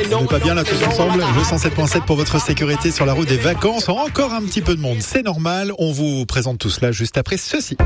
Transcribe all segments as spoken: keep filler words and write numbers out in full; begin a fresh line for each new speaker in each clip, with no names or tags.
On n'est pas bien là tous ensemble. Le cent sept point sept pour votre sécurité sur la route des vacances. Encore un petit peu de monde, c'est normal. On vous présente tout cela juste après ceci.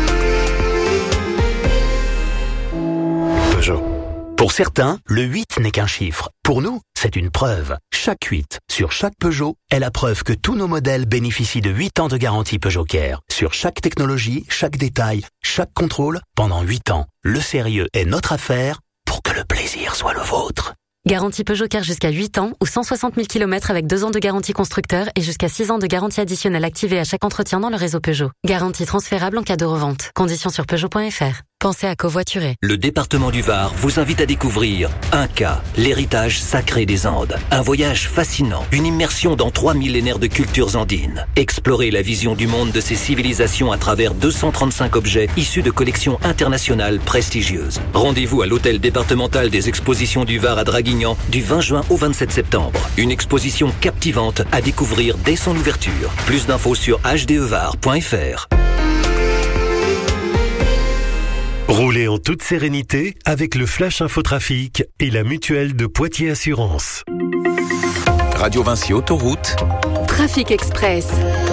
Peugeot. Pour certains, le huit n'est qu'un chiffre. Pour nous, c'est une preuve. Chaque huit sur chaque Peugeot est la preuve que tous nos modèles bénéficient de huit ans de garantie Peugeot Care. Sur chaque technologie, chaque détail, chaque contrôle, pendant huit ans. Le sérieux est notre affaire pour que le plaisir soit le vôtre.
Garantie Peugeot Care jusqu'à huit ans ou cent soixante mille kilomètres avec deux ans de garantie constructeur et jusqu'à six ans de garantie additionnelle activée à chaque entretien dans le réseau Peugeot. Garantie transférable en cas de revente. Conditions sur Peugeot point F R. Pensez à covoiturer.
Le département du Var vous invite à découvrir Inca, l'héritage sacré des Andes. Un voyage fascinant, une immersion dans trois millénaires de cultures andines. Explorez la vision du monde de ces civilisations à travers deux cent trente-cinq objets issus de collections internationales prestigieuses. Rendez-vous à l'hôtel départemental des expositions du Var à Draguignan du vingt juin au vingt-sept septembre. Une exposition captivante à découvrir dès son ouverture. Plus d'infos sur h d e var point f r.
Roulez en toute sérénité avec le Flash Infotrafic et la mutuelle de Poitiers Assurance.
Radio Vinci Autoroute.
Trafic Express.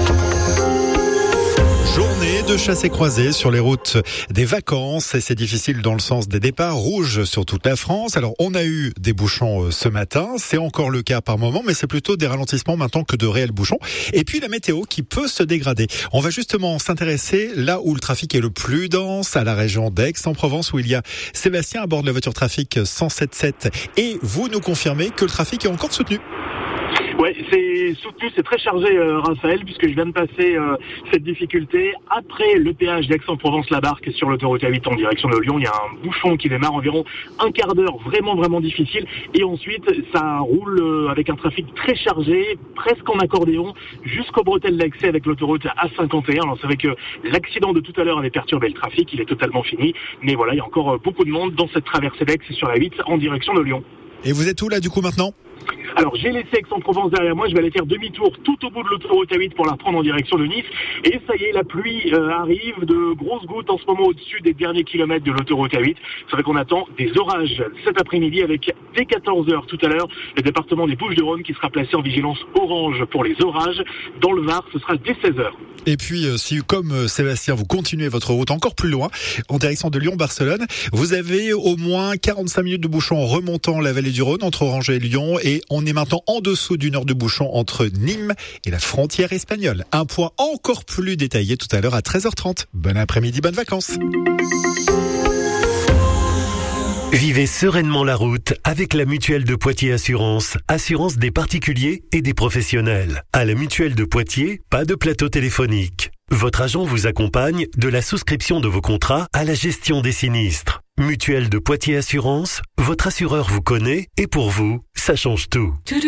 Journée de chassés croisés sur les routes des vacances et c'est difficile dans le sens des départs rouges sur toute la France. Alors on a eu des bouchons ce matin, c'est encore le cas par moment, mais c'est plutôt des ralentissements maintenant que de réels bouchons. Et puis la météo qui peut se dégrader. On va justement s'intéresser là où le trafic est le plus dense, à la région d'Aix-en-Provence où il y a Sébastien à bord de la voiture trafic cent sept sept. Et vous nous confirmez que le trafic est encore soutenu.
Ouais, c'est soutenu, c'est très chargé, euh, Raphaël, puisque je viens de passer euh, cette difficulté. Après le péage d'Aix-en-Provence-la-Barque sur l'autoroute A huit en direction de Lyon, il y a un bouchon qui démarre environ un quart d'heure, vraiment vraiment difficile. Et ensuite, ça roule euh, avec un trafic très chargé, presque en accordéon, jusqu'aux bretelles d'accès avec l'autoroute A cinquante et un. Alors c'est vrai que l'accident de tout à l'heure avait perturbé le trafic, il est totalement fini. Mais voilà, il y a encore euh, beaucoup de monde dans cette traversée d'Aix sur la huit en direction de Lyon.
Et vous êtes où là du coup maintenant ?
Alors j'ai laissé Aix-en-Provence derrière moi, je vais aller faire demi-tour tout au bout de l'autoroute A huit pour la reprendre en direction de Nice. Et ça y est, la pluie euh, arrive, de grosses gouttes en ce moment au-dessus des derniers kilomètres de l'autoroute A huit. C'est vrai qu'on attend des orages cet après-midi avec dès quatorze heures tout à l'heure le département des Bouches-du-Rhône qui sera placé en vigilance orange pour les orages. Dans le Var, ce sera dès seize heures.
Et puis si comme Sébastien vous continuez votre route encore plus loin en direction de Lyon-Barcelone, vous avez au moins quarante-cinq minutes de bouchon en remontant la vallée du Rhône entre Orange et Lyon et on est maintenant en dessous d'une heure de bouchon entre Nîmes et la frontière espagnole. Un point encore plus détaillé tout à l'heure à treize heures trente. Bon après-midi, bonnes vacances.
Vivez sereinement la route avec la mutuelle de Poitiers Assurance, assurance des particuliers et des professionnels. À la mutuelle de Poitiers, pas de plateau téléphonique. Votre agent vous accompagne de la souscription de vos contrats à la gestion des sinistres. Mutuelle de Poitiers Assurance, votre assureur vous connaît et pour vous, ça change tout.